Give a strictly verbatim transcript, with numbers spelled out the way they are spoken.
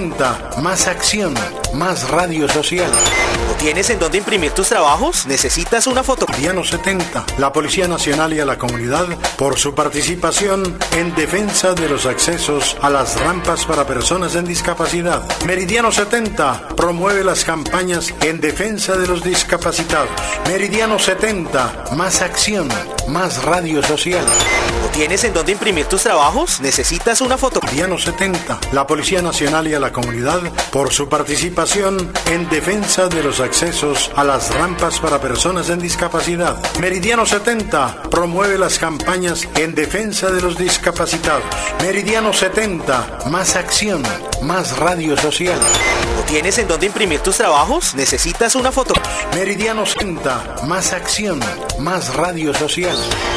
Más acción, más radio social. ¿No tienes en dónde imprimir tus trabajos? ¿Necesitas una foto? Meridiano setenta, la Policía Nacional y a la comunidad por su participación en defensa de los accesos a las rampas para personas en discapacidad. Meridiano setenta promueve las campañas en defensa de los discapacitados. Meridiano setenta, más acción, más radio social. ¿No tienes en dónde imprimir tus trabajos? ¿Necesitas una foto? Meridiano setenta, la Policía Nacional y a la comunidad por su participación en defensa de los accesos a las rampas para personas en discapacidad. Meridiano setenta promueve las campañas en defensa de los discapacitados. Meridiano setenta, más acción, más radio social. ¿No tienes en dónde imprimir tus trabajos? ¿Necesitas una foto? Meridiano setenta, más acción, más radio social.